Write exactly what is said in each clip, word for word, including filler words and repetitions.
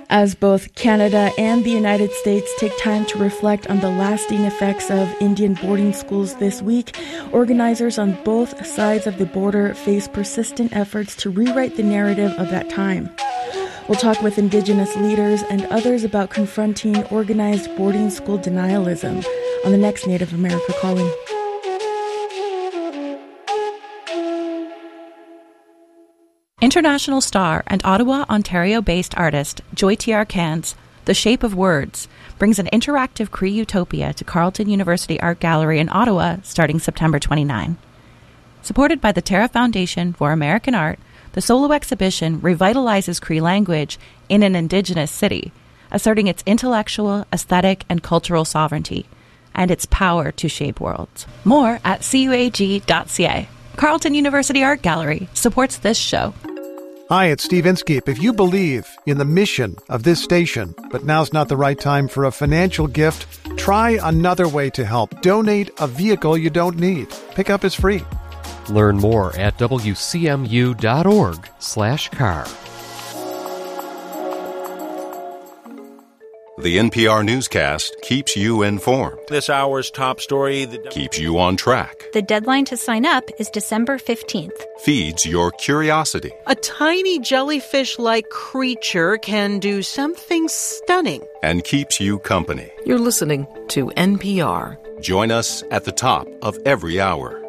As both Canada and the United States take time to reflect on the lasting effects of Indian boarding schools this week, organizers on both sides of the border face persistent efforts to rewrite the narrative of that time. We'll talk with Indigenous leaders and others about confronting organized boarding school denialism on the next Native America Calling. International star and Ottawa, Ontario-based artist Joy T R Cairns' The Shape of Words brings an interactive Cree utopia to Carleton University Art Gallery in Ottawa starting September twenty-ninth. Supported by the Terra Foundation for American Art, the solo exhibition revitalizes Cree language in an Indigenous city, asserting its intellectual, aesthetic, and cultural sovereignty, and its power to shape worlds. More at C U A G dot C A. Carleton University Art Gallery supports this show. Hi, it's Steve Inskeep. If you believe in the mission of this station, but now's not the right time for a financial gift, try another way to help. Donate a vehicle you don't need. Pickup is free. Learn more at W C M U dot org slash car. The N P R newscast keeps you informed. This hour's top story that keeps you on track. The deadline to sign up is December fifteenth. Feeds your curiosity. A tiny jellyfish-like creature can do something stunning. And keeps you company. You're listening to N P R. Join us at the top of every hour.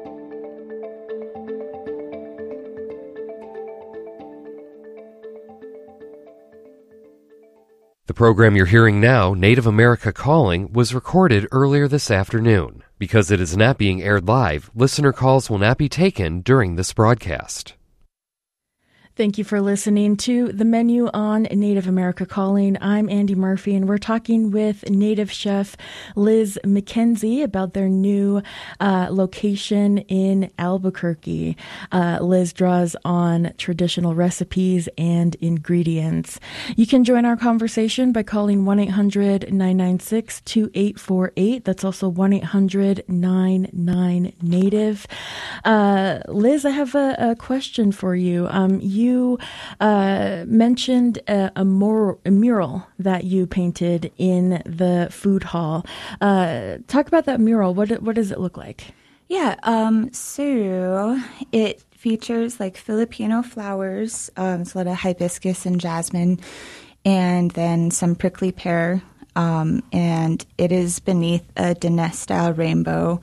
The program you're hearing now, Native America Calling, was recorded earlier this afternoon. Because it is not being aired live, listener calls will not be taken during this broadcast. Thank you for listening to The Menu on Native America Calling. I'm Andy Murphy, and we're talking with Native chef Liz McKenzie about their new uh, location in Albuquerque. Uh, Liz draws on traditional recipes and ingredients. You can join our conversation by calling one eight hundred nine nine six two eight four eight. That's also one eight hundred nine nine Native. Uh, Liz, I have a, a question for you. Um, you You uh, mentioned a, a, mor- a mural that you painted in the food hall. Uh, talk about that mural. What what does it look like? Yeah, um, so it features like Filipino flowers. Um, it's a lot of hibiscus and jasmine, and then some prickly pear. Um, and it is beneath a Diné-style rainbow.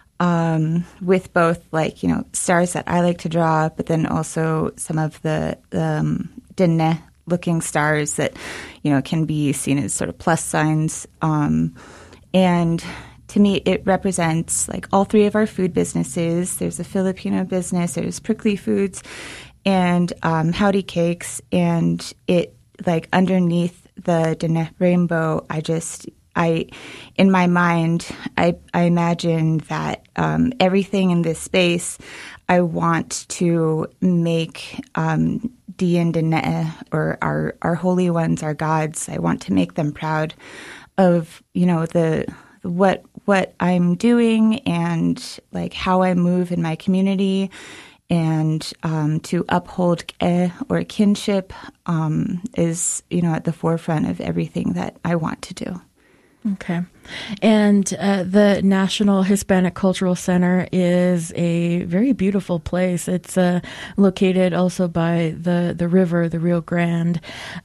Um, with both, like, you know, stars that I like to draw, but then also some of the um, Diné-looking stars that, you know, can be seen as sort of plus signs. Um, and to me, it represents, like, all three of our food businesses. There's a Filipino business, there's Prickly Foods, and um, Howdy Cakes. And it, like, underneath the Diné rainbow, I just... I, in my mind, I, I imagine that um, everything in this space, I want to make um, Diin Diné, or our, our holy ones, our gods. I want to make them proud of, you know, the what what I'm doing and like how I move in my community, and um, to uphold ke, or kinship, um, is, you know, at the forefront of everything that I want to do. Okay. And uh, the National Hispanic Cultural Center is a very beautiful place. It's uh, located also by the, the river, the Rio Grande.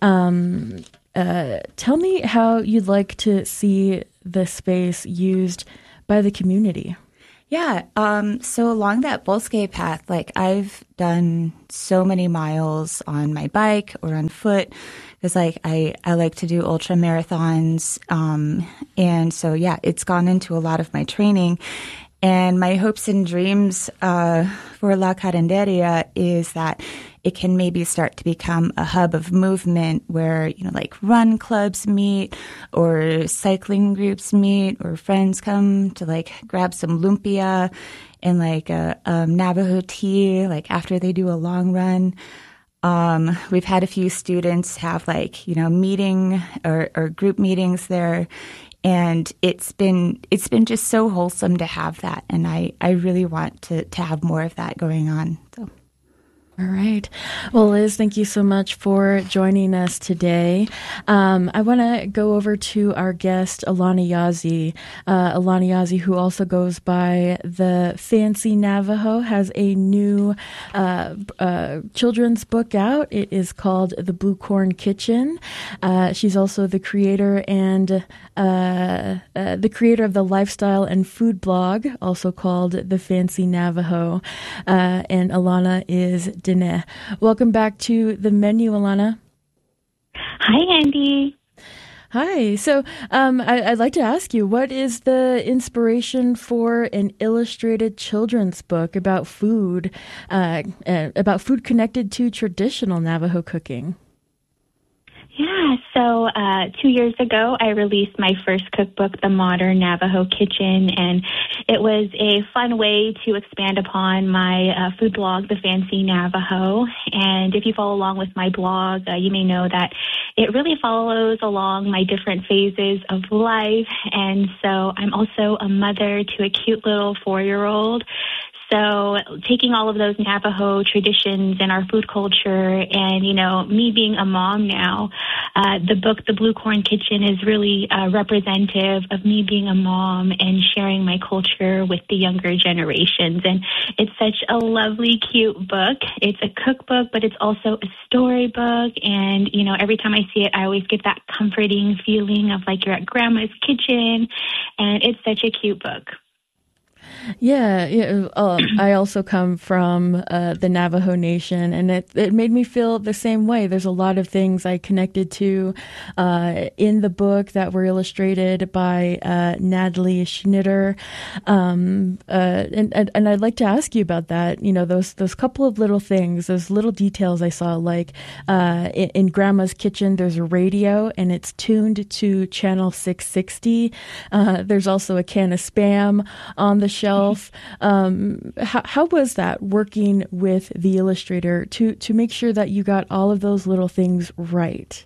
Um, uh, tell me how you'd like to see the space used by the community. Yeah. Um, so along that Bosque path, like, I've done so many miles on my bike or on foot. Because, like, I, I like to do ultra marathons. Um, and so, yeah, it's gone into a lot of my training. And my hopes and dreams uh, for La Caranderia is that it can maybe start to become a hub of movement where, you know, like run clubs meet, or cycling groups meet, or friends come to, like, grab some lumpia and, like, a, a Navajo tea, like, after they do a long run. Um, we've had a few students have, like, you know, meeting or, or group meetings there, and it's been it's been just so wholesome to have that, and I, I really want to, to have more of that going on. So, All right. Well, Liz, thank you so much for joining us today. Um, I want to go over to our guest, Alana Yazzie. Uh, Alana Yazzie, who also goes by the Fancy Navajo, has a new uh, uh, children's book out. It is called The Blue Corn Kitchen. Uh, she's also the creator and uh, uh, the creator of the lifestyle and food blog, also called The Fancy Navajo. Uh, and Alana is Diné. Welcome back to the menu, Alana. Hi, Andy. Hi. So um, I, I'd like to ask you, what is the inspiration for an illustrated children's book about food, uh, uh, about food connected to traditional Navajo cooking? Yeah, so uh, two years ago, I released my first cookbook, The Modern Navajo Kitchen, and it was a fun way to expand upon my uh, food blog, The Fancy Navajo. And if you follow along with my blog, uh, you may know that it really follows along my different phases of life. And so I'm also a mother to a cute little four-year-old. So taking all of those Navajo traditions and our food culture and, you know, me being a mom now, uh, the book, The Blue Corn Kitchen, is really uh, representative of me being a mom and sharing my culture with the younger generations. And it's such a lovely, cute book. It's a cookbook, but it's also a storybook. And, you know, every time I see it, I always get that comforting feeling of like you're at grandma's kitchen. And it's such a cute book. Yeah, yeah uh, I also come from uh, the Navajo Nation, and it, it made me feel the same way. There's a lot of things I connected to uh, in the book that were illustrated by uh, Natalie Schnitter, um, uh, and, and and I'd like to ask you about that. You know, those those couple of little things, those little details I saw, like uh, in, in Grandma's kitchen, there's a radio, and it's tuned to channel six sixty. Uh, there's also a can of Spam on the shelf. Um, how, how was that working with the illustrator to, to make sure that you got all of those little things right?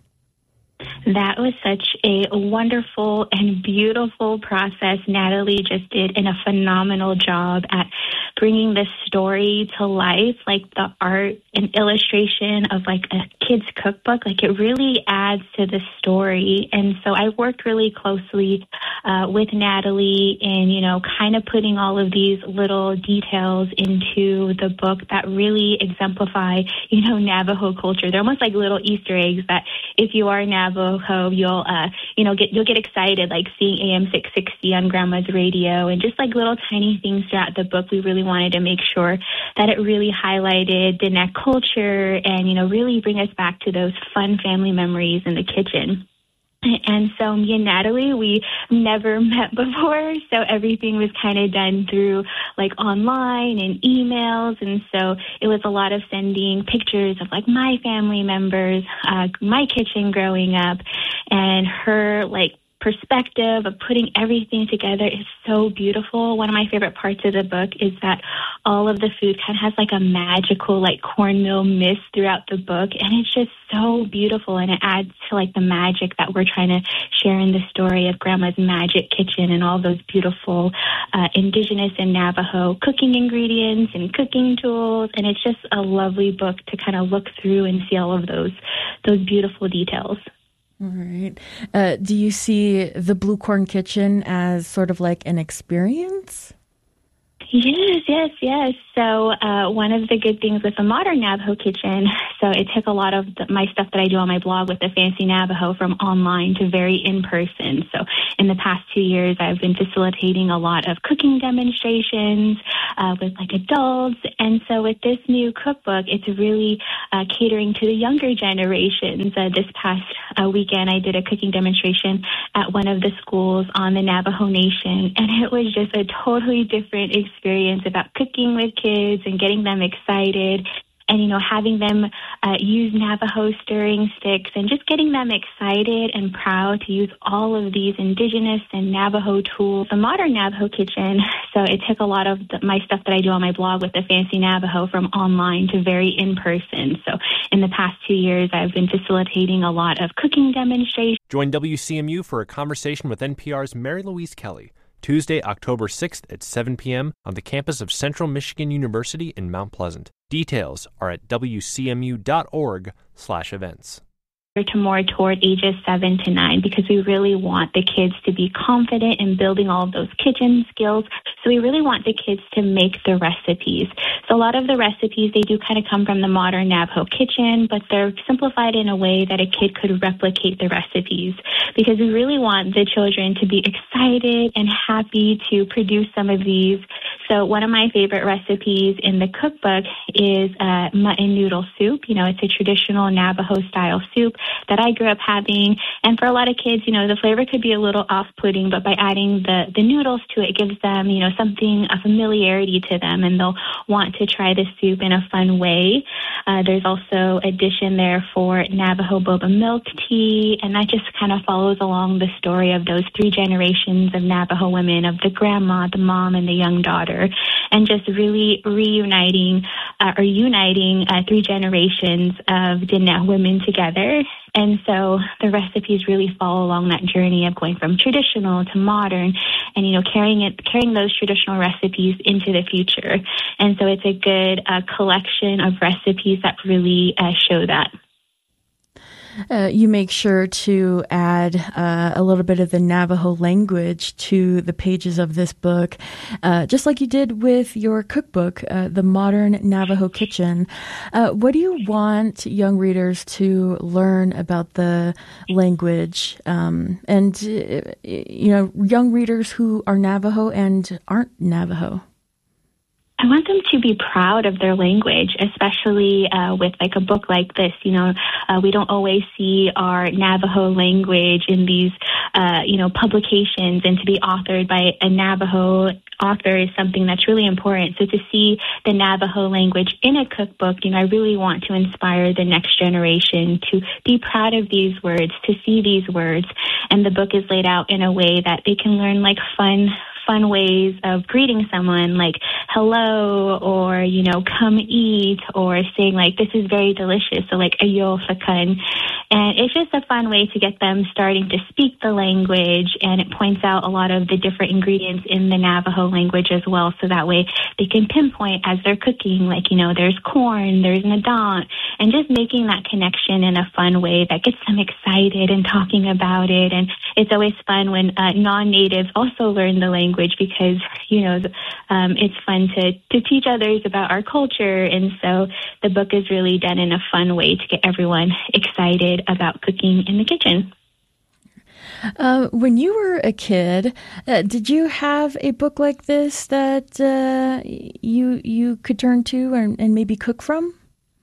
That was such a wonderful and beautiful process. Natalie just did a phenomenal job at bringing this story to life, like the art and illustration of like a kid's cookbook. Like it really adds to the story. And so I worked really closely uh, with Natalie in, you know, kind of putting all of these little details into the book that really exemplify, you know, Navajo culture. They're almost like little Easter eggs that if you are Navajo, you'll, uh, you know, get, you'll get excited, like seeing A M six sixty on Grandma's radio, and just like little tiny things throughout the book. We really wanted to make sure that it really highlighted Diné culture and, you know, really bring us back to those fun family memories in the kitchen. And so me and Natalie, we never met before, so everything was kind of done through like online and emails. And so it was a lot of sending pictures of like my family members, uh, my kitchen growing up, and her like perspective of putting everything together is so beautiful. One of my favorite parts of the book is that all of the food kind of has like a magical like cornmeal mist throughout the book, and it's just so beautiful, and it adds to like the magic that we're trying to share in the story of Grandma's magic kitchen and all those beautiful uh, indigenous and Navajo cooking ingredients and cooking tools. And it's just a lovely book to kind of look through and see all of those those beautiful details. All right. Uh, do you see the Blue Corn Kitchen as sort of like an experience? Yes, yes, yes. So uh, one of the good things with the Modern Navajo Kitchen, so it took a lot of the, my stuff that I do on my blog with the Fancy Navajo from online to very in-person. So in the past two years, I've been facilitating a lot of cooking demonstrations uh, with like adults. And so with this new cookbook, it's really uh, catering to the younger generations. Uh, this past uh, weekend, I did a cooking demonstration at one of the schools on the Navajo Nation, and it was just a totally different experience. experience about cooking with kids and getting them excited, and, you know, having them uh, use Navajo stirring sticks and just getting them excited and proud to use all of these indigenous and Navajo tools. The Modern Navajo Kitchen, so it took a lot of the, my stuff that I do on my blog with the Fancy Navajo from online to very in-person. So in the past two years, I've been facilitating a lot of cooking demonstrations. Join W C M U for a conversation with N P R's Mary Louise Kelly. Tuesday, October sixth at seven p.m. on the campus of Central Michigan University in Mount Pleasant. Details are at w c m u dot org slash events. To more toward ages seven to nine, because we really want the kids to be confident in building all of those kitchen skills. So we really want the kids to make the recipes. So a lot of the recipes, they do kind of come from the modern Navajo kitchen, but they're simplified in a way that a kid could replicate the recipes, because we really want the children to be excited and happy to produce some of these. So one of my favorite recipes in the cookbook is uh, mutton noodle soup. You know, it's a traditional Navajo style soup that I grew up having. And for a lot of kids, you know, the flavor could be a little off-putting, but by adding the, the noodles to it, it gives them, you know, something, a familiarity to them, and they'll want to try the soup in a fun way. Uh, there's also a dish in there for Navajo boba milk tea, and that just kind of follows along the story of those three generations of Navajo women, of the grandma, the mom, and the young daughter, and just really reuniting uh, or uniting uh, three generations of Diné women together. And so the recipes really follow along that journey of going from traditional to modern, and, you know, carrying it, carrying those traditional recipes into the future. And so it's a good uh, collection of recipes that really uh, show that. Uh, you make sure to add uh, a little bit of the Navajo language to the pages of this book, uh, just like you did with your cookbook, uh, The Modern Navajo Kitchen. Uh, what do you want young readers to learn about the language, um, and, uh, you know, young readers who are Navajo and aren't Navajo? I want them to be proud of their language, especially uh, with like a book like this. You know, uh, we don't always see our Navajo language in these, uh, you know, publications, and to be authored by a Navajo author is something that's really important. So to see the Navajo language in a cookbook, you know, I really want to inspire the next generation to be proud of these words, to see these words. And the book is laid out in a way that they can learn like fun fun ways of greeting someone, like hello, or, you know, come eat, or saying like, this is very delicious. So like ayo fakan. And it's just a fun way to get them starting to speak the language. And it points out a lot of the different ingredients in the Navajo language as well. So that way they can pinpoint as they're cooking, like, you know, there's corn, there's nadant, and just making that connection in a fun way that gets them excited and talking about it. And it's always fun when uh, non-natives also learn the language, because, you know, um, it's fun to, to teach others about our culture. And so the book is really done in a fun way to get everyone excited about cooking in the kitchen. Uh, when you were a kid, uh, did you have a book like this that uh, you you could turn to and, and maybe cook from?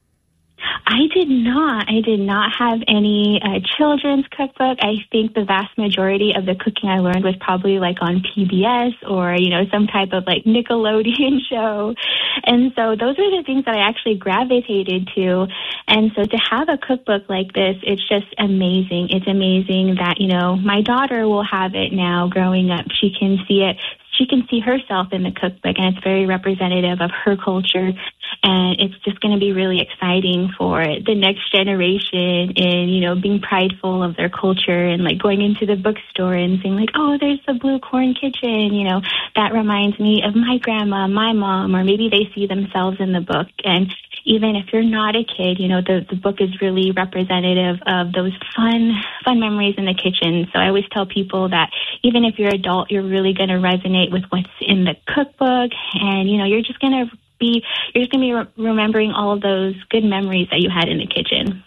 I did not. I did not have any uh, children's cookbook. I think the vast majority of the cooking I learned was probably like on P B S or, you know, some type of like Nickelodeon show. And so those are the things that I actually gravitated to. And so to have a cookbook like this, it's just amazing. It's amazing that, you know, my daughter will have it now growing up. She can see it. She can see herself in the cookbook, and it's very representative of her culture. And it's just going to be really exciting for the next generation in, you know, being prideful of their culture, and like going into the bookstore and saying like, oh, there's the Blue Corn Kitchen. You know, that reminds me of my grandma, my mom, or maybe they see themselves in the book. And even if you're not a kid, you know, the, the book is really representative of those fun, fun memories in the kitchen. So I always tell people that even if you're an adult, you're really going to resonate with what's in the cookbook. And, you know, you're just going to be, you're just going to be re- remembering all of those good memories that you had in the kitchen.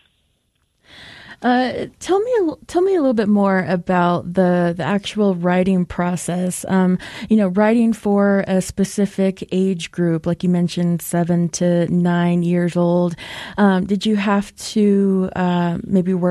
Uh, tell me, tell me a little bit more about the, the actual writing process. Um, you know, writing for a specific age group, like you mentioned, seven to nine years old. Um, did you have to uh, maybe work